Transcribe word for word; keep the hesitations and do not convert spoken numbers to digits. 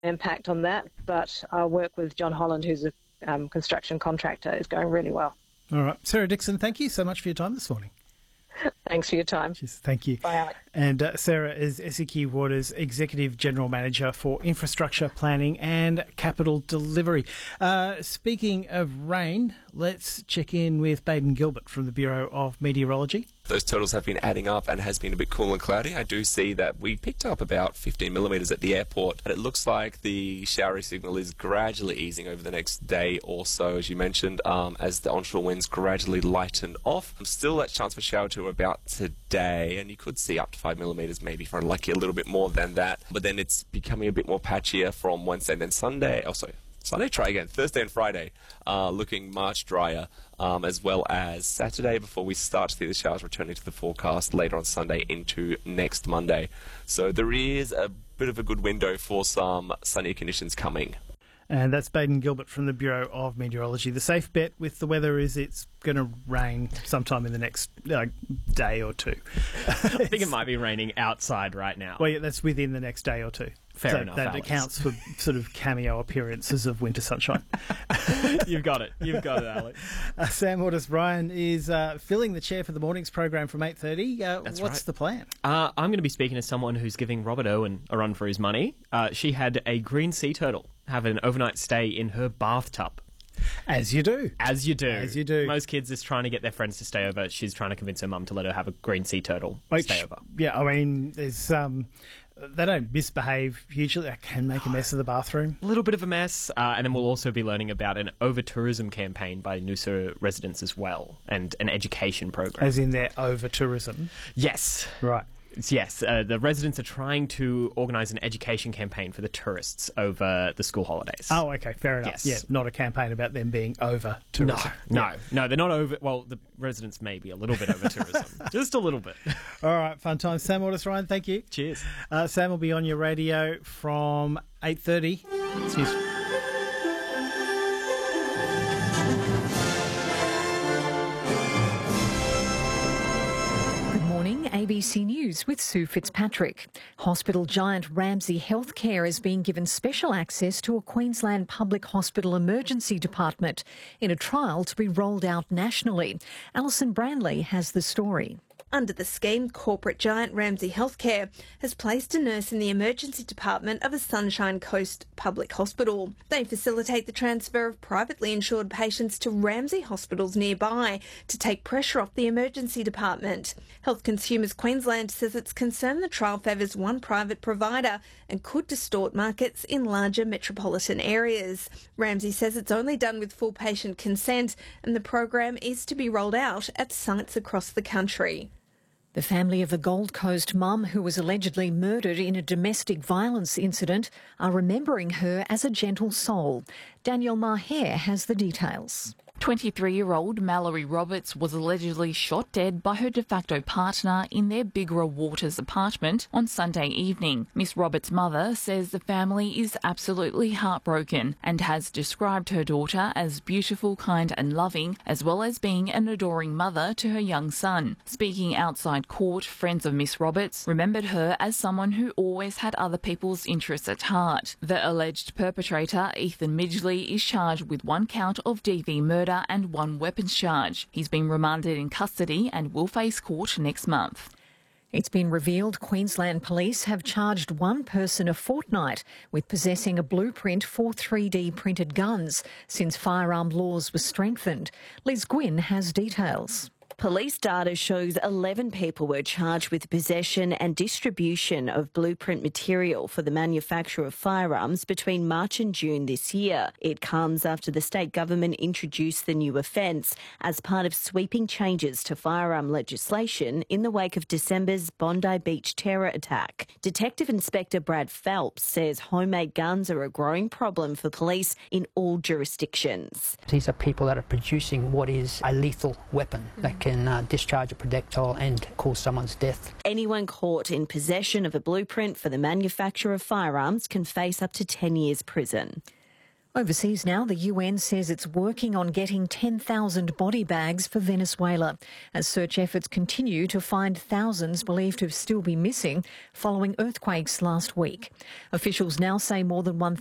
impact on that, but our work with John Holland, who's a um, construction contractor, is going really well. All right. Sarah Dixon, thank you so much for your time this morning. Thanks for your time. Cheers, thank you. Bye, Alex. And uh, Sarah is S E Q Water's Executive General Manager for Infrastructure Planning and Capital Delivery. Uh, speaking of rain, let's check in with Baden Gilbert from the Bureau of Meteorology. Those totals have been adding up and has been a bit cool and cloudy. I do see that we picked up about fifteen millimetres at the airport, and it looks like the showery signal is gradually easing over the next day or so, as you mentioned, um, as the onshore winds gradually lighten off. Still that chance for shower to about today, and you could see up to five millimetres maybe for lucky a little bit more than that, but then it's becoming a bit more patchier from Wednesday and then Sunday. Oh, sorry. Sunday, try again. Thursday and Friday, uh, looking much drier, um, as well as Saturday before we start to see the showers returning to the forecast later on Sunday into next Monday. So there is a bit of a good window for some sunny conditions coming. And that's Baden Gilbert from the Bureau of Meteorology. The safe bet with the weather is it's going to rain sometime in the next uh, day or two. I think it might be raining outside right now. Well, yeah, that's within the next day or two. Fair so enough, that Alex. accounts for sort of cameo appearances of winter sunshine. You've got it. You've got it, Alex. Uh, Sam Orders-Ryan is uh, filling the chair for the morning's program from eight thirty. Uh, That's what's right. the plan? Uh, I'm going to be speaking to someone who's giving Robert Owen a run for his money. Uh, she had a green sea turtle have an overnight stay in her bathtub. As you do. As you do. As you do. Most kids is trying to get their friends to stay over. She's trying to convince her mum to let her have a green sea turtle Which, stay over. Yeah, I mean, there's um, they don't misbehave hugely. They can make a mess of the bathroom. A little bit of a mess, uh, and then we'll also be learning about an over-tourism campaign by Noosa residents as well, and an education program. As in their over-tourism. Yes. Right. Yes, uh, the residents are trying to organise an education campaign for the tourists over the school holidays. Oh, okay, fair enough. Yes. Yeah, not a campaign about them being over No, tourism. no, no, they're not over... Well, the residents may be a little bit over tourism. Just a little bit. All right, fun time. Sam Orders-Ryan, thank you. Cheers. Uh, Sam will be on your radio from eight thirty. Excuse me. A B C News with Sue Fitzpatrick. Hospital giant Ramsay Health Care is being given special access to a Queensland Public Hospital Emergency Department in a trial to be rolled out nationally. Alison Branley has the story. Under the scheme, corporate giant Ramsay Health Care has placed a nurse in the emergency department of a Sunshine Coast public hospital. They facilitate the transfer of privately insured patients to Ramsay hospitals nearby to take pressure off the emergency department. Health Consumers Queensland says it's concerned the trial favours one private provider and could distort markets in larger metropolitan areas. Ramsay says it's only done with full patient consent, and the program is to be rolled out at sites across the country. The family of a Gold Coast mum who was allegedly murdered in a domestic violence incident are remembering her as a gentle soul. Danielle Maher has the details. twenty-three-year-old Mallory Roberts was allegedly shot dead by her de facto partner in their Bigara Waters apartment on Sunday evening. Miss Roberts' mother says the family is absolutely heartbroken and has described her daughter as beautiful, kind and loving, as well as being an adoring mother to her young son. Speaking outside court, friends of Miss Roberts remembered her as someone who always had other people's interests at heart. The alleged perpetrator, Ethan Midgley, is charged with one count of D V murder and one weapons charge. He's been remanded in custody and will face court next month. It's been revealed Queensland Police have charged one person a fortnight with possessing a blueprint for three D printed guns since firearm laws were strengthened. Liz Gwynn has details. Police data shows eleven people were charged with possession and distribution of blueprint material for the manufacture of firearms between March and June this year. It comes after the state government introduced the new offence as part of sweeping changes to firearm legislation in the wake of December's Bondi Beach terror attack. Detective Inspector Brad Phelps says homemade guns are a growing problem for police in all jurisdictions. These are people that are producing what is a lethal weapon that can can uh, discharge a projectile and cause someone's death. Anyone caught in possession of a blueprint for the manufacture of firearms can face up to ten years prison. Overseas now, the U N says it's working on getting ten thousand body bags for Venezuela as search efforts continue to find thousands believed to still be missing following earthquakes last week. Officials now say more than one